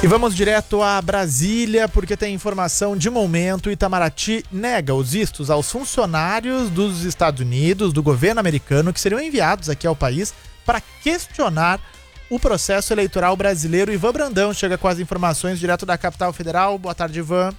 vamos direto a Brasília, porque tem informação de momento. Itamaraty nega os vistos aos funcionários dos Estados Unidos, do governo americano, que seriam enviados aqui ao país para questionar o processo eleitoral brasileiro. Ivan Brandão chega com as informações direto da capital federal. Boa tarde, Ivan.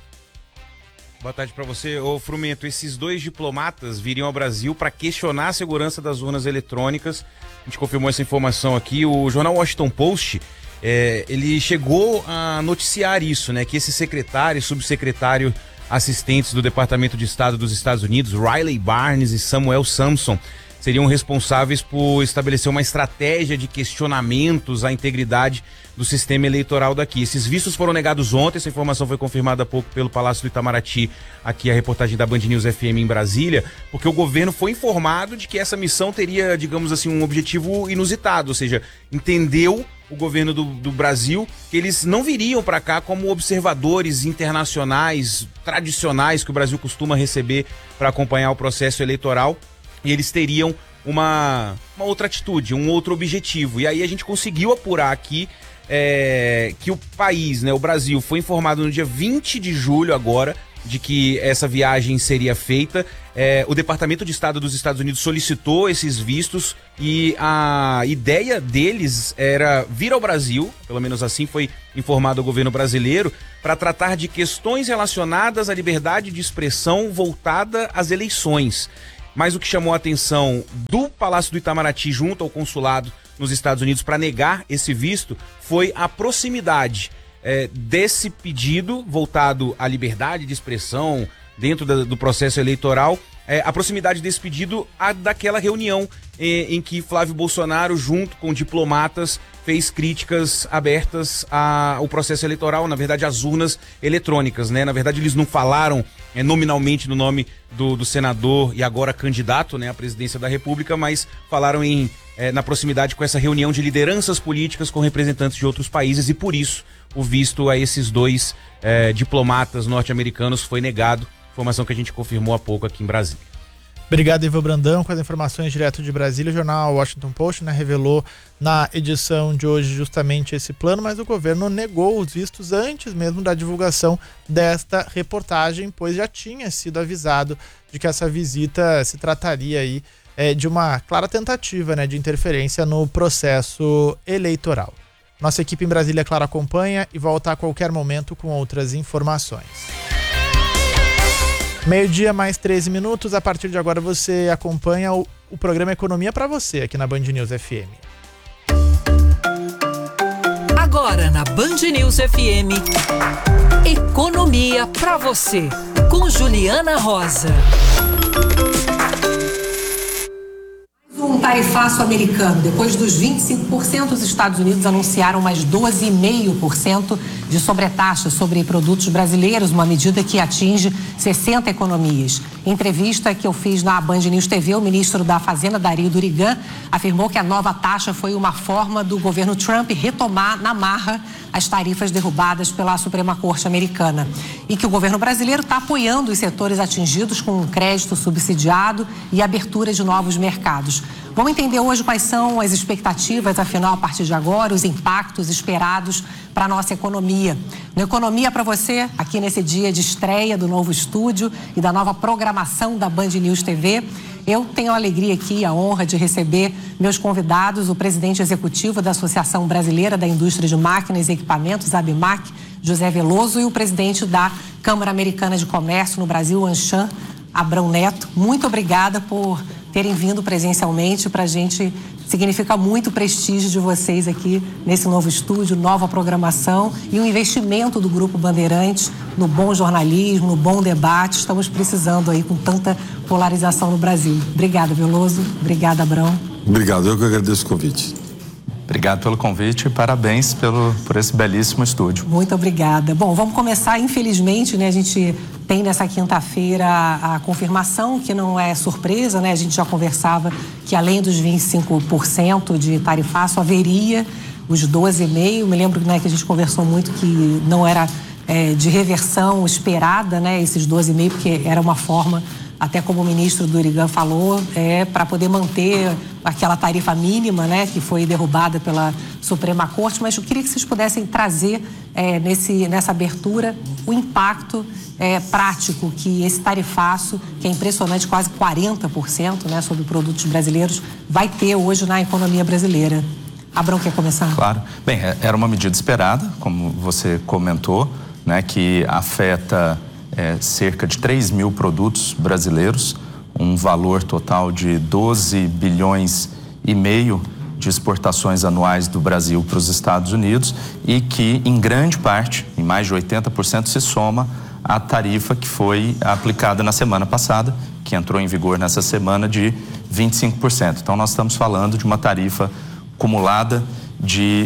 Boa tarde para você. Ô Frumento, esses dois diplomatas viriam ao Brasil para questionar a segurança das urnas eletrônicas. A gente confirmou essa informação aqui. O jornal Washington Post, ele chegou a noticiar isso, né? Que esse secretário e subsecretário assistentes do Departamento de Estado dos Estados Unidos, Riley Barnes e Samuel Sampson, seriam responsáveis por estabelecer uma estratégia de questionamentos à integridade do sistema eleitoral daqui. Esses vistos foram negados ontem, essa informação foi confirmada há pouco pelo Palácio do Itamaraty, aqui a reportagem da Band News FM em Brasília, porque o governo foi informado de que essa missão teria, digamos assim, um objetivo inusitado, ou seja, entendeu o governo do Brasil que eles não viriam para cá como observadores internacionais tradicionais que o Brasil costuma receber para acompanhar o processo eleitoral, e eles teriam uma outra atitude, um outro objetivo. E aí a gente conseguiu apurar aqui que o país, né, o Brasil, foi informado no dia 20 de julho agora de que essa viagem seria feita. O Departamento de Estado dos Estados Unidos solicitou esses vistos e a ideia deles era vir ao Brasil, pelo menos assim foi informado o governo brasileiro, para tratar de questões relacionadas à liberdade de expressão voltada às eleições. Mas o que chamou a atenção do Palácio do Itamaraty junto ao consulado nos Estados Unidos para negar esse visto foi a proximidade desse pedido voltado à liberdade de expressão dentro do processo eleitoral, a proximidade desse pedido daquela reunião em que Flávio Bolsonaro, junto com diplomatas, fez críticas abertas ao processo eleitoral, na verdade às urnas eletrônicas, né? Na verdade eles não falaram nominalmente no nome do senador e agora candidato, né, à presidência da República, mas falaram na proximidade com essa reunião de lideranças políticas com representantes de outros países, e por isso o visto a esses dois diplomatas norte-americanos foi negado, informação que a gente confirmou há pouco aqui em Brasília. Obrigado, Ivan Brandão, com as informações direto de Brasília. O jornal Washington Post, né, revelou na edição de hoje justamente esse plano, mas o governo negou os vistos antes mesmo da divulgação desta reportagem, pois já tinha sido avisado de que essa visita se trataria aí de uma clara tentativa, né, de interferência no processo eleitoral. Nossa equipe em Brasília, claro, acompanha e volta a qualquer momento com outras informações. 12:00 mais 13 minutos. A partir de agora você acompanha o programa Economia para você aqui na Band News FM. Agora na Band News FM, Economia para você, com Juliana Rosa. Um tarifaço americano. Depois dos 25%, os Estados Unidos anunciaram mais 12,5% de sobretaxa sobre produtos brasileiros, uma medida que atinge 60 economias. Em entrevista que eu fiz na Band News TV, o ministro da Fazenda, Dario Durigan, afirmou que a nova taxa foi uma forma do governo Trump retomar na marra as tarifas derrubadas pela Suprema Corte americana e que o governo brasileiro está apoiando os setores atingidos com um crédito subsidiado e abertura de novos mercados. Vamos entender hoje quais são as expectativas, afinal, a partir de agora, os impactos esperados para a nossa economia. No Economia para você, aqui nesse dia de estreia do novo estúdio e da nova programação da Band News TV, eu tenho a alegria aqui, a honra de receber meus convidados, o presidente executivo da Associação Brasileira da Indústria de Máquinas e Equipamentos, ABMAC, José Veloso, e o presidente da Câmara Americana de Comércio no Brasil, ANCHAM, Abrão Neto. Muito obrigada por terem vindo presencialmente. Para a gente significa muito o prestígio de vocês aqui nesse novo estúdio, nova programação e o investimento do Grupo Bandeirantes no bom jornalismo, no bom debate. Estamos precisando aí com tanta polarização no Brasil. Obrigada, Veloso. Obrigada, Abrão. Obrigado, eu que agradeço o convite. Obrigado pelo convite e parabéns por esse belíssimo estúdio. Muito obrigada. Bom, vamos começar, infelizmente, né, a gente tem nessa quinta-feira a confirmação, que não é surpresa, né, a gente já conversava que além dos 25% de tarifaço, haveria os 12,5%, me lembro, né, que a gente conversou muito que não era de reversão esperada, né, esses 12,5%, porque era uma forma até como o ministro Durigan falou, para poder manter aquela tarifa mínima, né, que foi derrubada pela Suprema Corte. Mas eu queria que vocês pudessem trazer nessa abertura o impacto prático que esse tarifaço, que é impressionante, quase 40%, né, sobre produtos brasileiros, vai ter hoje na economia brasileira. Abrão, quer começar? Claro. Bem, era uma medida esperada, como você comentou, né, que afeta cerca de 3 mil produtos brasileiros, um valor total de 12 bilhões e meio de exportações anuais do Brasil para os Estados Unidos e que, em grande parte, em mais de 80%, se soma à tarifa que foi aplicada na semana passada, que entrou em vigor nessa semana, de 25%. Então, nós estamos falando de uma tarifa acumulada de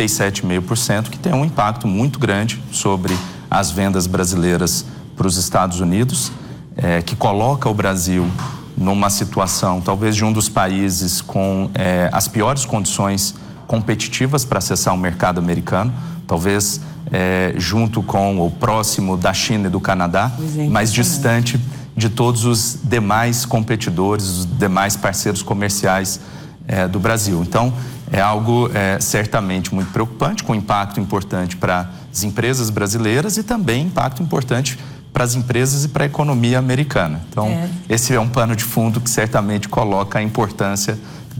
37,5%, que tem um impacto muito grande sobre as vendas brasileiras para os Estados Unidos, que coloca o Brasil numa situação, talvez, de um dos países com as piores condições competitivas para acessar o mercado americano, talvez junto com ou próximo da China e do Canadá, mas distante de todos os demais competidores, os demais parceiros comerciais do Brasil. Então, é algo certamente muito preocupante, com impacto importante para as empresas brasileiras e também impacto importante para as empresas e para a economia americana. Então, esse é um pano de fundo que certamente coloca a importância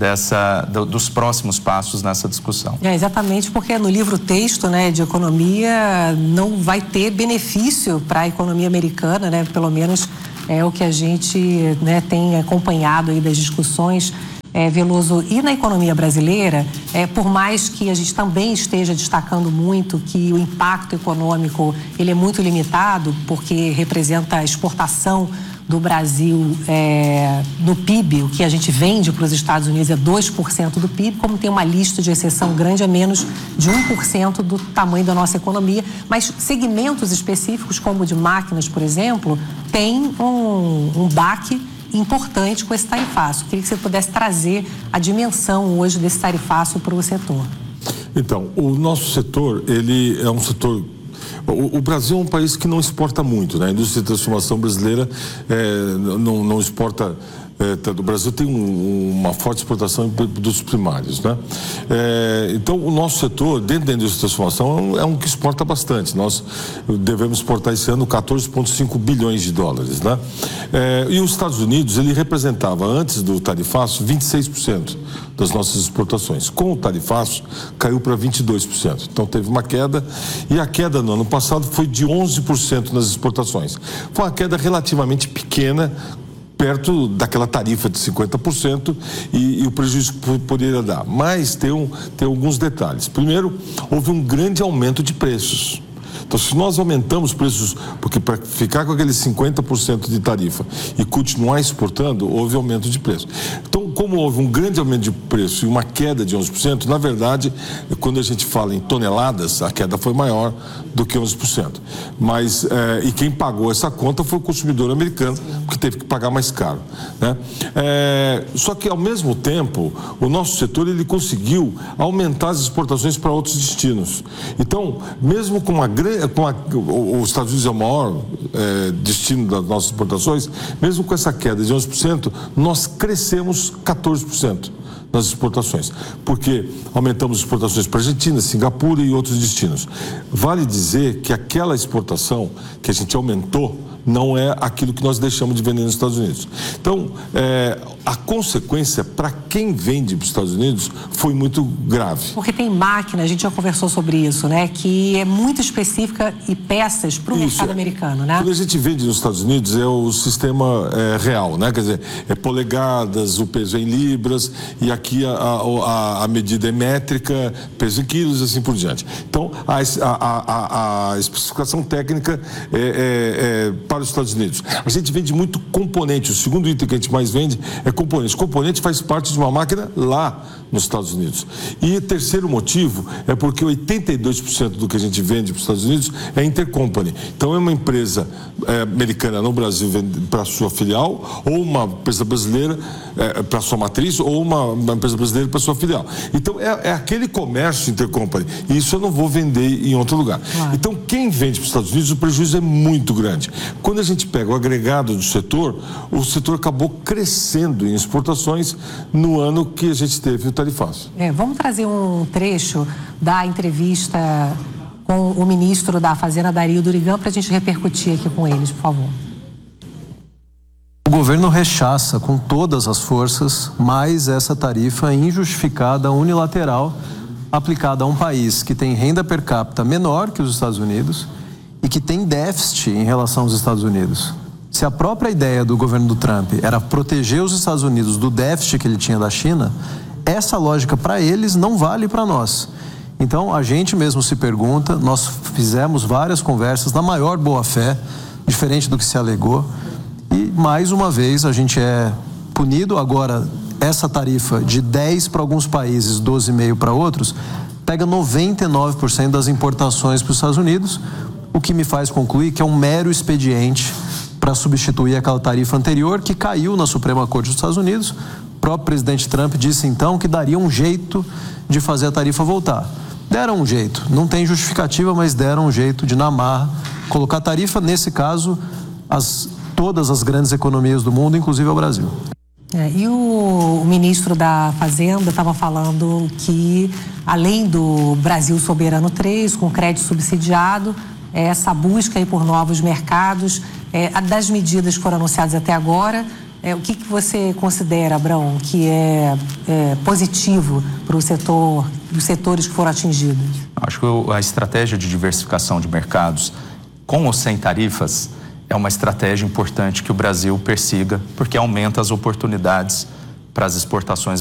dos próximos passos nessa discussão. Exatamente, porque no livro texto, né, de economia não vai ter benefício para a economia americana, né, pelo menos é o que a gente, né, tem acompanhado aí das discussões. Veloso, e na economia brasileira, por mais que a gente também esteja destacando muito que o impacto econômico ele é muito limitado, porque representa a exportação do Brasil no PIB, o que a gente vende para os Estados Unidos é 2% do PIB, como tem uma lista de exceção grande, é menos de 1% do tamanho da nossa economia, mas segmentos específicos, como o de máquinas, por exemplo, tem um baque importante com esse tarifaço. Queria que você pudesse trazer a dimensão hoje desse tarifaço para o setor. Então, o nosso setor, ele é um setor... O Brasil é um país que não exporta muito, né? A indústria de transformação brasileira não exporta... O Brasil tem uma forte exportação em produtos primários, né? Então, o nosso setor, dentro da indústria de transformação, é um que exporta bastante. Nós devemos exportar esse ano 14,5 bilhões de dólares, né? E os Estados Unidos, ele representava, antes do tarifaço, 26% das nossas exportações. Com o tarifaço, caiu para 22%. Então, teve uma queda, e a queda no ano passado foi de 11% nas exportações. Foi uma queda relativamente pequena, perto daquela tarifa de 50% e o prejuízo que poderia dar. Mas tem alguns detalhes. Primeiro, houve um grande aumento de preços. Então, se nós aumentamos preços, porque para ficar com aqueles 50% de tarifa e continuar exportando, houve aumento de preço. Então, como houve um grande aumento de preço e uma queda de 11%, na verdade, quando a gente fala em toneladas, a queda foi maior do que 11%. Mas, e quem pagou essa conta foi o consumidor americano, que teve que pagar mais caro, né? Só que, ao mesmo tempo, o nosso setor ele conseguiu aumentar as exportações para outros destinos. Então, mesmo com os Estados Unidos é o maior destino das nossas exportações, mesmo com essa queda de 11%, nós crescemos 14% nas exportações, porque aumentamos exportações para a Argentina, Singapura e outros destinos. Vale dizer que aquela exportação que a gente aumentou não é aquilo que nós deixamos de vender nos Estados Unidos. Então, a consequência para quem vende para os Estados Unidos foi muito grave. Porque tem máquina, a gente já conversou sobre isso, né? Que é muito específica e peças para o mercado americano, né? Quando a gente vende nos Estados Unidos é o sistema real, né? Quer dizer, é polegadas, o peso é em libras e aqui a medida é métrica, peso em quilos e assim por diante. Então, a especificação técnica para os Estados Unidos. A gente vende muito componente. O segundo item que a gente mais vende é componente. Componente faz parte de uma máquina lá nos Estados Unidos. E o terceiro motivo é porque 82% do que a gente vende para os Estados Unidos é intercompany. Então é uma empresa americana no Brasil para sua filial, ou uma empresa brasileira para sua matriz, ou uma empresa brasileira para sua filial. Então é aquele comércio intercompany. E isso eu não vou vender em outro lugar. Claro. Então quem vende para os Estados Unidos, o prejuízo é muito grande. Quando a gente pega o agregado do setor, o setor acabou crescendo em exportações no ano que a gente teve o tarifaço. Vamos trazer um trecho da entrevista com o ministro da Fazenda, Dario Durigan, para a gente repercutir aqui com eles, por favor. O governo rechaça com todas as forças mais essa tarifa injustificada, unilateral, aplicada a um país que tem renda per capita menor que os Estados Unidos e que tem déficit em relação aos Estados Unidos. Se a própria ideia do governo do Trump era proteger os Estados Unidos do déficit que ele tinha da China, essa lógica para eles não vale para nós. Então a gente mesmo se pergunta, nós fizemos várias conversas na maior boa-fé, diferente do que se alegou, e mais uma vez a gente é punido. Agora essa tarifa de 10 para alguns países, 12,5 para outros, pega 99% das importações para os Estados Unidos, o que me faz concluir que é um mero expediente para substituir aquela tarifa anterior que caiu na Suprema Corte dos Estados Unidos. O próprio presidente Trump disse então que daria um jeito de fazer a tarifa voltar. Deram um jeito, não tem justificativa, mas deram um jeito de, na marra, colocar a tarifa, nesse caso, todas as grandes economias do mundo, inclusive o Brasil. E o ministro da Fazenda estava falando que, além do Brasil Soberano 3, com crédito subsidiado, essa busca aí por novos mercados, das medidas que foram anunciadas até agora, o que você considera, Abrão, que é positivo para o setor, os setores que foram atingidos? Acho que a estratégia de diversificação de mercados, com ou sem tarifas, é uma estratégia importante que o Brasil persiga, porque aumenta as oportunidades para as exportações